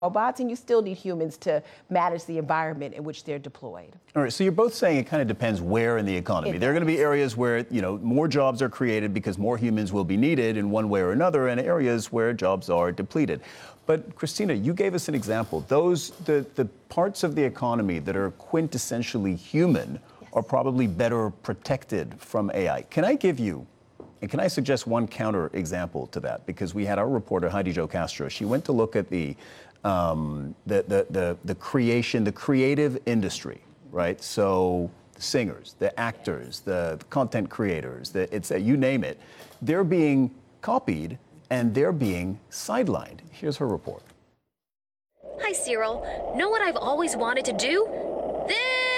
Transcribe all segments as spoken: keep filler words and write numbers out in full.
robots, and you still need humans to manage the environment in which they're deployed. All right, so you're both saying it kind of depends where in the economy. It there are going to be does. areas where, you know, more jobs are created because more humans will be needed in one way or another, and areas where jobs are depleted. But Christina, you gave us an example. Those, the, the parts of the economy that are quintessentially human yes. are probably better protected from A I. Can I give you And can I suggest one counter example to that? Because we had our reporter, Heidi Jo Castro. She went to look at the, um, the, the, the, the creation, the creative industry, right? So the singers, the actors, the, the content creators, the, it's, uh, you name it. They're being copied and they're being sidelined. Here's her report. Hi, Cyril. Know what I've always wanted to do? This!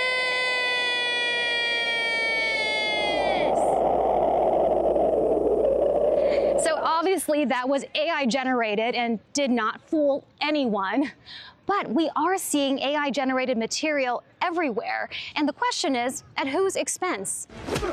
Obviously, that was A I generated and did not fool anyone. But we are seeing A I generated material everywhere. And the question is, at whose expense?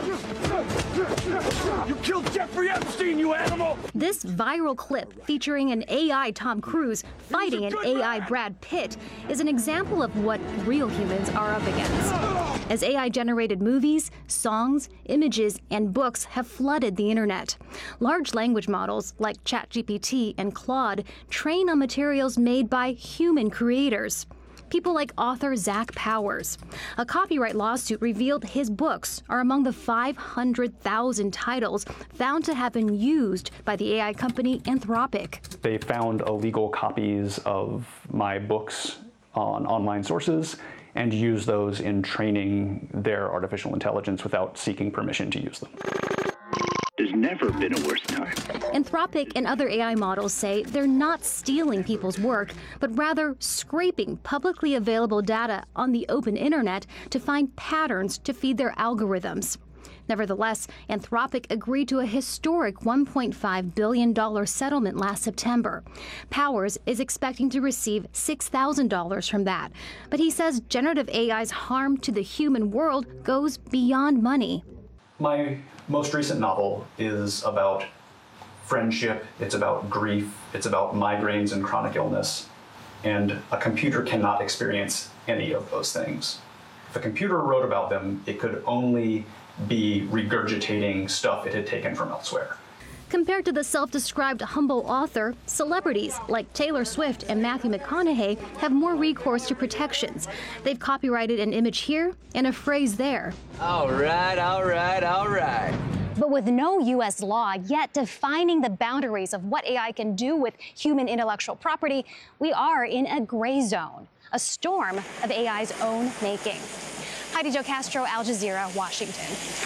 You killed Jeffrey Epstein, you animal! This viral clip featuring an A I Tom Cruise fighting an A I Brad Pitt is an example of what real humans are up against. As A I-generated movies, songs, images, and books have flooded the internet. Large language models like ChatGPT and Claude train on materials made by human creators. People like author Zach Powers. A copyright lawsuit revealed his books are among the five hundred thousand titles found to have been used by the A I company Anthropic. They found illegal copies of my books on online sources and used those in training their artificial intelligence without seeking permission to use them. There's never been a worse time. Anthropic and other A I models say they're not stealing people's work, but rather scraping publicly available data on the open internet to find patterns to feed their algorithms. Nevertheless, Anthropic agreed to a historic one point five billion dollars settlement last September. Powers is expecting to receive six thousand dollars from that, but he says generative A I's harm to the human world goes beyond money. My most recent novel is about friendship, it's about grief, it's about migraines and chronic illness, and a computer cannot experience any of those things. If a computer wrote about them, it could only be regurgitating stuff it had taken from elsewhere. Compared to the self-described humble author, celebrities like Taylor Swift and Matthew McConaughey have more recourse to protections. They've copyrighted an image here and a phrase there. All right, all right, all right. But with no U S law yet defining the boundaries of what A I can do with human intellectual property, we are in a gray zone, a storm of A I's own making. Heidi Jo Castro, Al Jazeera, Washington.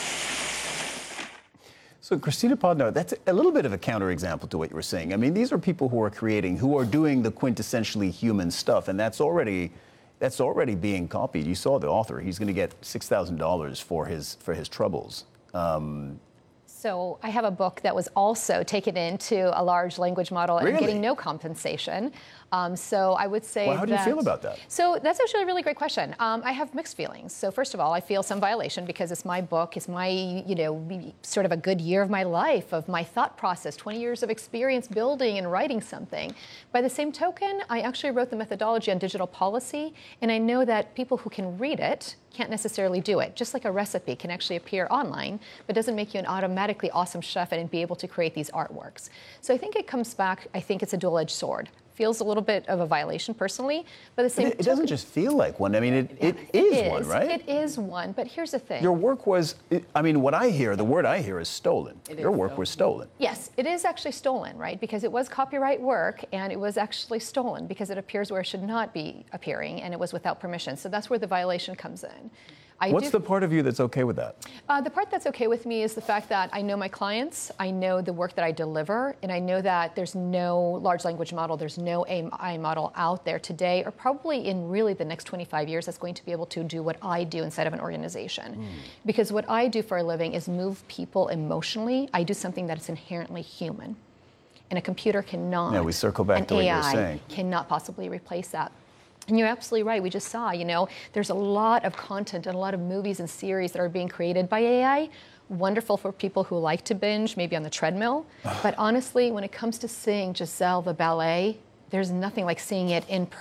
So, Christina Podnar, that's a little bit of a counterexample to what you were saying. I mean, these are people who are creating, who are doing the quintessentially human stuff, and that's already, that's already being copied. You saw the author; he's going to get six thousand dollars for his for his troubles. Um, So I have a book that was also taken into a large language model really? and getting no compensation. Um, so I would say Well, how do you that, feel about that? So that's actually a really great question. Um, I have mixed feelings. So first of all, I feel some violation because it's my book, it's my, you know, sort of a good year of my life, of my thought process, twenty years of experience building and writing something. By the same token, I actually wrote the methodology on digital policy, and I know that people who can read it can't necessarily do it. Just like a recipe can actually appear online, but doesn't make you an automatically awesome chef and be able to create these artworks. So I think it comes back, I think it's a dual-edged sword. Feels a little bit of a violation personally, but the same. It, it doesn't just feel like one. I mean, it, it, it is, is one, right? It is one, but here's the thing. Your work was, I mean, what I hear, the word I hear is stolen. It Your is work stolen. was stolen. Yes, it is actually stolen, right? Because it was copyright work, and it was actually stolen because it appears where it should not be appearing, and it was without permission. So that's where the violation comes in. I What's do, the part of you that's okay with that? Uh, the part that's okay with me is the fact that I know my clients, I know the work that I deliver, and I know that there's no large language model, there's no A I model out there today, or probably in really the next twenty-five years that's going to be able to do what I do inside of an organization. Mm. Because what I do for a living is move people emotionally. I do something that is inherently human. And a computer cannot. Yeah, we circle back an to what A I you were saying. Cannot possibly replace that. And you're absolutely right. We just saw, you know, there's a lot of content and a lot of movies and series that are being created by A I. Wonderful for people who like to binge, maybe on the treadmill. But honestly, when it comes to seeing Giselle the ballet, there's nothing like seeing it in person.